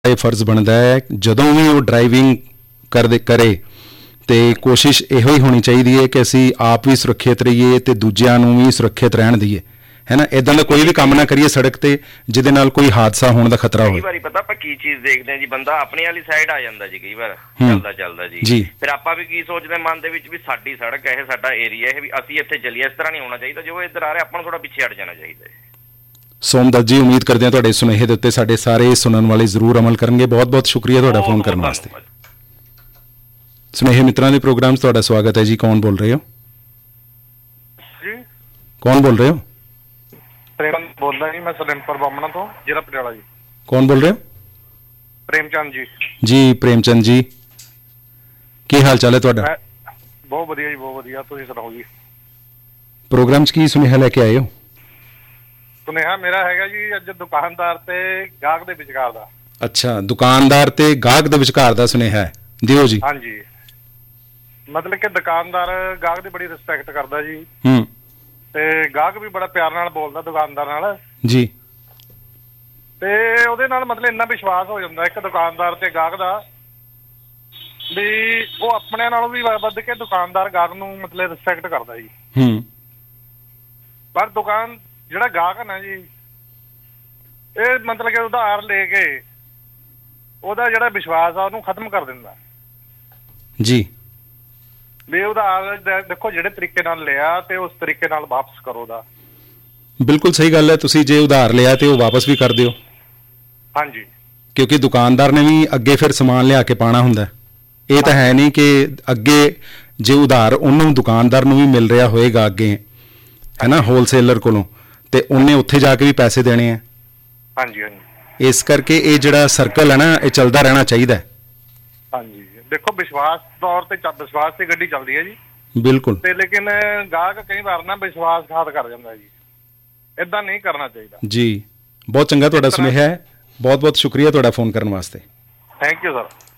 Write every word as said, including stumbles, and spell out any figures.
ਇਹ ਫਰਜ਼ ਬਣਦਾ ਹੈ ਜਦੋਂ ਵੀ ਉਹ ਡਰਾਈਵਿੰਗ ਕਰਦੇ ਕਰੇ ਤੇ ਕੋਸ਼ਿਸ਼ ਇਹੋ ਹੀ ਹੋਣੀ ਚਾਹੀਦੀ ਹੈ ਕਿ ਅਸੀਂ ਆਪ ਵੀ ਸੁਰੱਖਿਅਤ ਰਹੀਏ ਤੇ ਦੂਜਿਆਂ ਨੂੰ ਵੀ ਸੁਰੱਖਿਅਤ ਰਹਿਣ ਦਈਏ, ਹੈ ਨਾ। ਇਦਾਂ ਦਾ ਕੋਈ ਵੀ ਕੰਮ ਨਾ ਕਰੀਏ ਸੜਕ ਤੇ ਜਿਹਦੇ ਨਾਲ ਕੋਈ ਹਾਦਸਾ ਹੋਣ ਦਾ ਖਤਰਾ ਹੋਵੇ। ਕਈ ਵਾਰੀ ਪਤਾ ਆਪਾਂ ਕੀ ਚੀਜ਼ ਦੇਖਦੇ ਹਾਂ ਜੀ, ਬੰਦਾ ਆਪਣੀ ਵਾਲੀ ਸਾਈਡ ਆ ਜਾਂਦਾ ਜੀ ਕਈ ਵਾਰ ਚੱਲਦਾ ਚੱਲਦਾ ਜੀ, ਫਿਰ ਆਪਾਂ ਵੀ ਕੀ ਸੋਚਦੇ ਮਨ ਦੇ ਵਿੱਚ ਵੀ ਸਾਡੀ ਸੜਕ ਹੈ, ਸਾਡਾ ਏਰੀਆ ਹੈ, ਵੀ ਅਸੀਂ ਇੱਥੇ ਚੱਲੀਏ। ਇਸ ਤਰ੍ਹਾਂ ਨਹੀਂ ਹੋਣਾ ਚਾਹੀਦਾ। ਜੋ ਇੱਧਰ ਆ ਰਿਹਾ ਆਪਾਂ ਨੂੰ ਥੋੜਾ ਪਿੱਛੇ ਹਟ ਜਾਣਾ ਚਾਹੀਦਾ ਹੈ। ਸੋਮਦੱਤ ਜੀ, ਉਮੀਦ ਕਰਦੇ ਹਾਂ ਤੁਹਾਡੇ ਸੁਨੇਹੇ ਦੇ ਉੱਤੇ ਸਾਡੇ ਸਾਰੇ ਸੁਣਨ ਵਾਲੇ ਜ਼ਰੂਰ ਅਮਲ ਕਰਨਗੇ। ਬਹੁਤ ਬਹੁਤ ਸ਼ੁਕਰੀਆ ਤੁਹਾਡਾ ਫੋਨ ਕਰਨ ਵਾਸਤੇ। ਸੁਨੇਹੇ ਮਿੱਤਰਾਂ ਦੇ ਪ੍ਰੋਗਰਾਮ 'ਚ ਤੁਹਾਡਾ ਸਵਾਗਤ ਹੈ ਜੀ। ਕੌਣ ਬੋਲ ਰਹੇ ਹੋ ਜੀ? ਕੌਣ ਬੋਲ ਰਹੇ ਹੋ? ਪ੍ਰੇਮ ਬੋਲਦਾ ਜੀ, ਮੈਂ ਸਲੈਂਪਰ ਬਾਮਣਾ ਤੋਂ, ਜ਼ਿਲ੍ਹਾ ਪਟਿਆਲਾ ਜੀ। ਕੌਣ ਬੋਲ ਰਹੇ ਹੋ? ਪ੍ਰੇਮਚੰਦ ਜੀ। ਜੀ ਪ੍ਰੇਮਚੰਦ ਜੀ, ਕੀ ਹਾਲ ਚਾਲ ਹੈ ਤੁਹਾਡਾ? ਬਹੁਤ ਵਧੀਆ ਜੀ, ਬਹੁਤ ਵਧੀਆ। ਤੁਸੀਂ ਸੁਣਾਓ ਜੀ? ਪ੍ਰੋਗਰਾਮ 'ਚ ਕੀ ਸੁਨੇਹਾ ਲੈ ਕੇ ਆਏ ਹੋ? ਸੁਨੇਹਾ ਮੇਰਾ ਹੈਗਾ ਜੀ ਅੱਜ ਦੁਕਾਨਦਾਰ ਤੇ ਗਾਹਕ ਦੇ ਵਿਚਕਾਰ ਦਾ। ਅੱਛਾ, ਦੁਕਾਨਦਾਰ ਤੇ ਗਾਹਕ ਦੇ ਵਿਚਕਾਰ ਦਾ ਸੁਨੇਹਾ ਹੈ, ਦਿਓ ਜੀ। ਹਾਂਜੀ, ਮਤਲਬ ਕਿ ਦੁਕਾਨਦਾਰ ਗਾਹਕ ਦੀ ਬੜੀ ਰਿਸਪੈਕਟ ਕਰਦਾ ਜੀ, ਹੂੰ, ਤੇ ਗਾਹਕ ਵੀ ਬੜਾ ਪਿਆਰ ਨਾਲ ਬੋਲਦਾ ਦੁਕਾਨਦਾਰ ਨਾਲ ਜੀ। ਤੇ ਉਹਦੇ ਨਾਲ ਮਤਲਬ ਇੰਨਾ ਵਿਸ਼ਵਾਸ ਹੋ ਜਾਂਦਾ ਇੱਕ ਦੁਕਾਨਦਾਰ ਤੇ ਗਾਹਕ ਦਾ ਵੀ ਉਹ ਆਪਣੇ ਨਾਲੋਂ ਵੀ ਵੱਧ ਕੇ ਦੁਕਾਨਦਾਰ ਗਾਹਕ ਨੂੰ ਮਤਲਬ ਰਿਸਪੈਕਟ ਕਰਦਾ ਜੀ। ਹੂੰ, ਪਰ ਦੁਕਾਨ ਜਿਹੜਾ ਗਾਹਕ ਹੈ ਨਾ ਜੀ, ਇਹ ਮਤਲਬ ਕਿ ਉਧਾਰ ਲੈ ਕੇ ਉਹਦਾ ਜਿਹੜਾ ਵਿਸ਼ਵਾਸ ਆ ਉਹਨੂੰ ਖਤਮ ਕਰ ਦਿੰਦਾ ਜੀ। ਵੀ ਉਧਾਰ ਦੇਖੋ ਜਿਹੜੇ ਤਰੀਕੇ ਨਾਲ ਲਿਆ ਤੇ ਉਸ ਤਰੀਕੇ ਨਾਲ ਵਾਪਸ ਕਰੋ ਦਾ। ਬਿਲਕੁਲ ਸਹੀ ਗੱਲ ਹੈ। ਤੁਸੀਂ ਜੇ ਉਧਾਰ ਲਿਆ ਤੇ ਉਹ ਵਾਪਸ ਵੀ ਕਰ ਦਿਓ। ਹਾਂਜੀ, ਕਿਉਂਕਿ ਦੁਕਾਨਦਾਰ ਨੇ ਵੀ ਅੱਗੇ ਫਿਰ ਸਮਾਨ ਲਿਆ ਕੇ ਪਾਣਾ ਹੁੰਦਾ। ਇਹ ਤਾਂ ਹੈ ਨਹੀਂ ਕਿ ਅੱਗੇ ਜੇ ਉਧਾਰ ਉਹਨੂੰ ਦੁਕਾਨਦਾਰ ਨੂੰ ਵੀ ਮਿਲ ਰਿਹਾ ਹੋਏਗਾ ਅੱਗੇ, ਹੈ ਨਾ, ਹੋਲਸੇਲਰ ਕੋਲੋਂ, ਤੇ ਉਹਨੇ ਉੱਥੇ ਜਾ ਕੇ ਵੀ ਪੈਸੇ ਦੇਣੇ ਆ। ਹਾਂਜੀ ਹਾਂਜੀ। ਇਸ ਕਰਕੇ ਇਹ ਜਿਹੜਾ ਸਰਕਲ ਹੈ ਨਾ, ਇਹ ਚੱਲਦਾ ਰਹਿਣਾ ਚਾਹੀਦਾ ਹੈ। ਹਾਂਜੀ, ਦੇਖੋ ਵਿਸ਼ਵਾਸ ਤੌਰ ਤੇ ਵਿਸ਼ਵਾਸ ਤੇ ਗੱਡੀ ਚੱਲਦੀ ਹੈ ਜੀ। ਬਿਲਕੁਲ। ਤੇ ਲੇਕਿਨ ਗਾਹਕ ਕਈ ਵਾਰ ਨਾ ਵਿਸ਼ਵਾਸਘਾਤ ਕਰ ਜਾਂਦਾ ਜੀ। ਏਦਾਂ ਨਹੀਂ ਕਰਨਾ ਚਾਹੀਦਾ ਜੀ। ਬਹੁਤ ਚੰਗਾ ਤੁਹਾਡਾ ਸੁਨੇਹਾ ਹੈ। ਬਹੁਤ ਬਹੁਤ ਸ਼ੁਕਰੀਆ ਤੁਹਾਡਾ ਫੋਨ ਕਰਨ ਵਾਸਤੇ। Thank you sir.